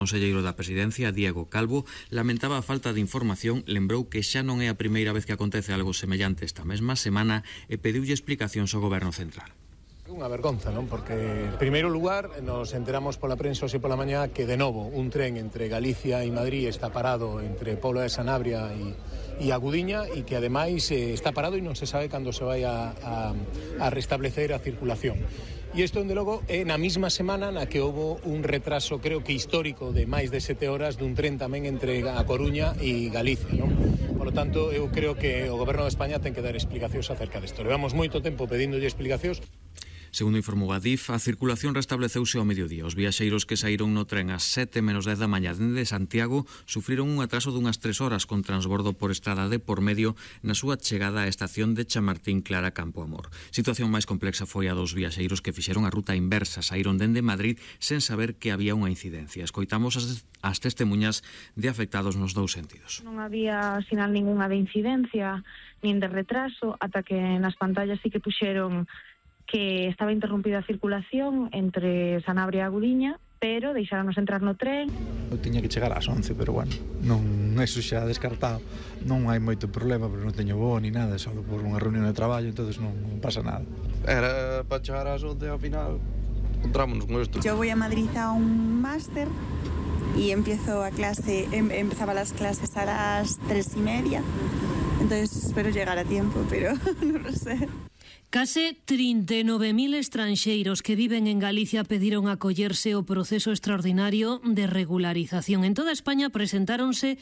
O conselleiro da Presidencia, Diego Calvo, lamentaba a falta de información, lembrou que xa non é a primeira vez que acontece algo semellante esta mesma semana e pediulle explicacións ao Goberno Central. Unha vergonza, non? Porque, en primeiro lugar, nos enteramos pola prensa hoxe pola mañá que, de novo, un tren entre Galicia e Madrid está parado entre Póvoa de Sanabria e a Gudiña e que, ademais, está parado e non se sabe cando se vai a restablecer a circulación. E isto, dende logo, é na mesma semana na que houve un retraso, creo que histórico, de máis de 7 horas dun tren tamén entre a Coruña e Galicia, non? Por lo tanto, eu creo que o Goberno de España ten que dar explicacións acerca disto. Levamos moito tempo pedíndolle explicacións. Segundo informou a DIF, a circulación restableceuse ao mediodía. Os viaxeiros que saíron no tren ás 7 menos 10 da mañá dende Santiago sufriron un atraso dunhas 3 horas con transbordo por estrada de por medio na súa chegada á estación de Chamartín Clara Campo Amor. Situación máis complexa foi a dos viaxeiros que fixeron a ruta inversa, saíron dende Madrid sen saber que había unha incidencia. Escoitamos as testemunhas de afectados nos dous sentidos. Non había sinal ninguna de incidencia nin de retraso ata que nas pantallas sí que puxeron que estaba interrumpida a circulación entre Sanabria e a Gudiña, pero deixáronos entrar no tren. Eu tiña que chegar ás 11, pero bueno, non é xa descartado. Non hai moito problema, pero non teño voo ni nada, só por unha reunión de traballo, entonces non pasa nada. Era para chegar ás 11 ao final, encontrámonos con isto. Yo voy a Madrid a un máster y empezaba las clases a las 3:30, entonces espero llegar a tiempo, pero no lo sé. Case 39.000 estranxeiros que viven en Galicia pediron acollerse ao proceso extraordinario de regularización. En toda España presentáronse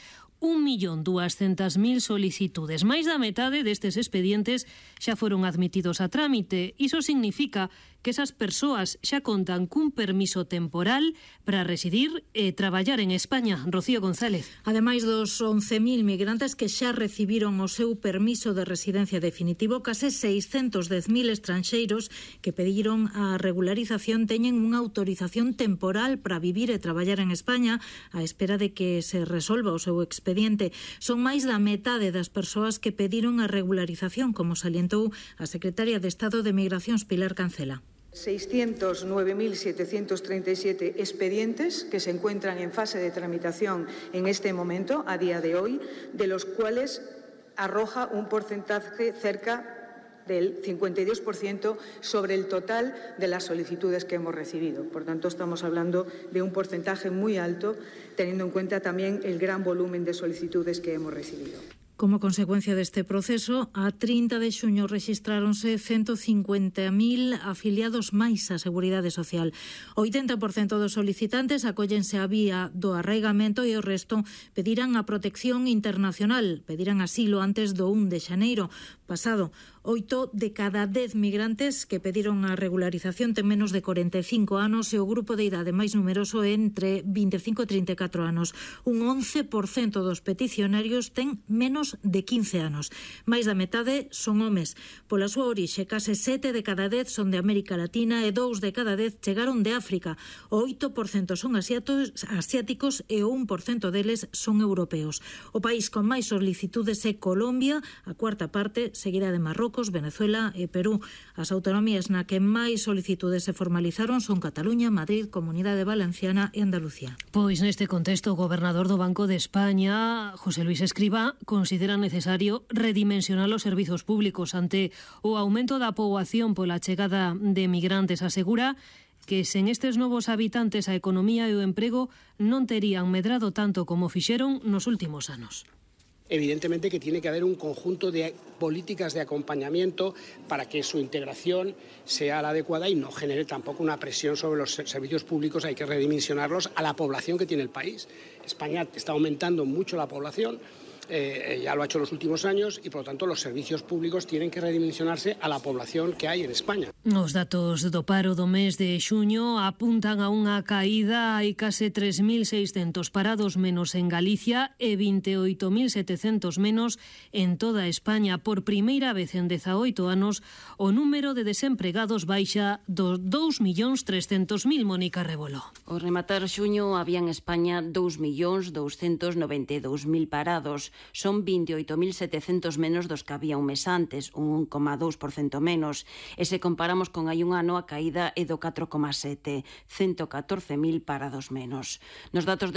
1.200.000 solicitudes. Máis da metade destes expedientes xa foron admitidos a trámite. Iso significa que esas persoas xa contan cun permiso temporal para residir e traballar en España. Rocío González. Ademais dos 11.000 migrantes que xa recibiron o seu permiso de residencia definitivo, case 610.000 estranxeiros que pediron a regularización teñen unha autorización temporal para vivir e traballar en España á espera de que se resolva o seu expediente. Son máis da metade das persoas que pediron a regularización, como salientou a secretaria de Estado de Migracións, Pilar Cancela. 609.737 expedientes que se encuentran en fase de tramitación en este momento, a día de hoy, de los cuales arroja un porcentaje cerca del 52% sobre el total de las solicitudes que hemos recibido. Por tanto, estamos hablando de un porcentaje muy alto, teniendo en cuenta también el gran volumen de solicitudes que hemos recibido. Como consecuencia deste proceso, a 30 de xuño rexistráronse 150.000 afiliados máis á Seguridade Social. O 80% dos solicitantes acóllense á vía do arraigamento e o resto pedirán a protección internacional, pedirán asilo antes do 1 de xaneiro pasado. 8 de cada 10 migrantes que pediron a regularización ten menos de 45 anos e o grupo de idade máis numeroso é entre 25 e 34 anos. Un 11% dos peticionarios ten menos de 15 anos. Máis da metade son homes. Pola súa orixe, case 7 de cada 10 son de América Latina e 2 de cada 10 chegaron de África. O 8% son asiáticos e o 1% deles son europeos. O país con máis solicitudes é Colombia, a cuarta parte, seguida de Marrocos, Venezuela e Perú. As autonomías na que máis solicitudes se formalizaron son Cataluña, Madrid, Comunidade Valenciana e Andalucía. Pois neste contexto, o gobernador do Banco de España, José Luis Escrivá, considera necesario redimensionar os servizos públicos ante o aumento da poboación pola chegada de migrantes. Asegura que sen estes novos habitantes a economía e o emprego non terían medrado tanto como fixeron nos últimos anos. Evidentemente que tiene que haber un conjunto de políticas de acompañamiento para que su integración sea la adecuada y no genere tampoco una presión sobre los servicios públicos. Hay que redimensionarlos a la población que tiene el país. España está aumentando mucho la población. Ya lo ha hecho en los últimos años y, por lo tanto, los servicios públicos tienen que redimensionarse a la población que hay en España. Os datos do paro do mes de xuño apuntan a unha caída. Hai case 3.600 parados menos en Galicia e 28.700 menos en toda España. Por primeira vez en 18 anos, o número de desempregados baixa dos 2.300.000. Mónica Rebolo. Ao rematar xuño había en España 2.292.000 parados. Son 28.700 menos dos que había un mes antes, un 1,2% menos. E se comparamos con hai un ano, a caída é do 4,7, 114.000 parados menos. Nos datos de